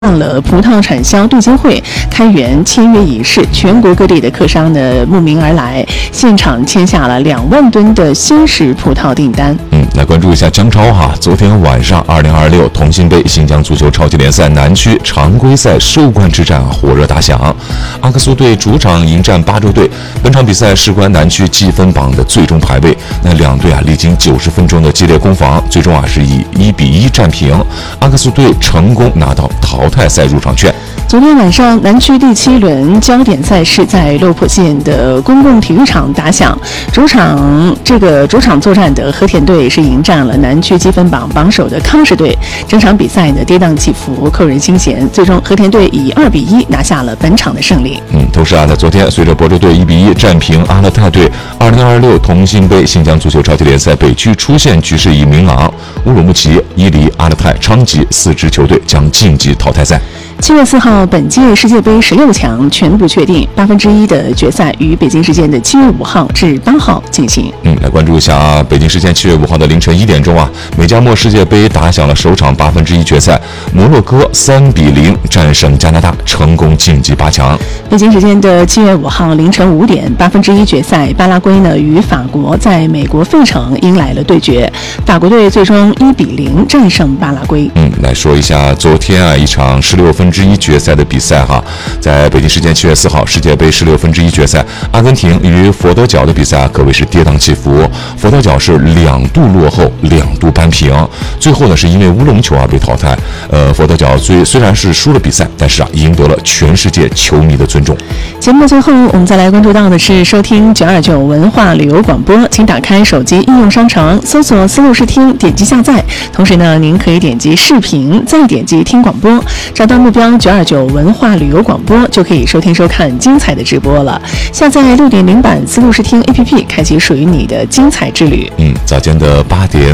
上了葡萄产销对接会开园签约仪式，全国各地的客商呢慕名而来，现场签下了2万吨的鲜食葡萄订单。 来关注一下张超哈。昨天晚上，2026同心杯新疆足球超级联赛南区常规赛收官之战火热打响，阿克苏队主场迎战巴州队。本场比赛事关南区积分榜的最终排位，那两队历经90分钟的激烈攻防，最终是以1-1战平，阿克苏队成功拿到淘汰赛入场券。 昨天晚上，南区第7轮焦点赛事在洛坡县的公共体育场打响。主场作战的和田队是迎战了南区积分榜榜首的康士队。整场比赛呢跌宕起伏，扣人心弦，最终和田队以2-1拿下了本场的胜利。 同时在昨天，随着亳州队1-1战平阿勒泰队，2026同心杯新疆足球超级联赛北区出线局势已明朗，乌鲁木齐、伊犁、阿勒泰、昌吉4支球队将晋级淘汰赛。 7月4号，本届世界杯16强全部确定，1/8的决赛于北京时间的7月5号至8号进行。 来关注一下北京时间7月5号的凌晨1点钟美加墨世界杯打响了首场1/8决赛，摩洛哥3-0战胜加拿大，成功晋级8强。 北京时间的7月5号凌晨5点，1/8决赛，巴拉圭呢与法国在美国费城迎来了对决，法国队最终1-0战胜巴拉圭。 来说一下昨天一场16分之一决赛的比赛在北京时间7月4号世界杯16分之一决赛，阿根廷与佛得角的比赛可谓是跌宕起伏，佛得角是2度落后2度扳平，最后呢是因为乌龙球被淘汰。佛得角虽然是输了比赛，但是赢得了全世界球迷的尊重。 节目的最后，我们再来关注到的是收听929文化旅游广播，请打开手机应用商城，搜索思路视听，点击下载。同时呢，您可以点击视频，再点击听广播，找到目标929文化旅游广播，就可以收听收看精彩的直播了。下载6.0版思路视听 APP， 开启属于你的精彩之旅。 早间的8点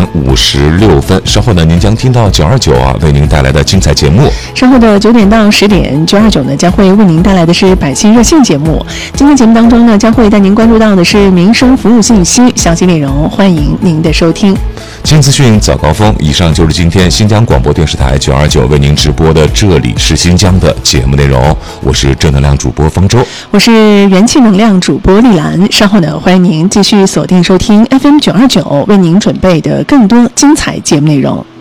56分，稍后呢您将听到929为您带来的精彩节目。 稍后的9点到10点，929呢将会为您带来的是百姓热线节目。今天节目当中呢，将会带您关注到的是民生服务信息，详细内容欢迎您的收听。 新资讯早高峰，以上就是今天新疆广播电视台929为您直播的这里是新疆的节目内容。我是正能量主播方舟， 我是元气能量主播丽兰。稍后呢，欢迎您继续锁定收听 FM 929为您准备的更多精彩节目内容。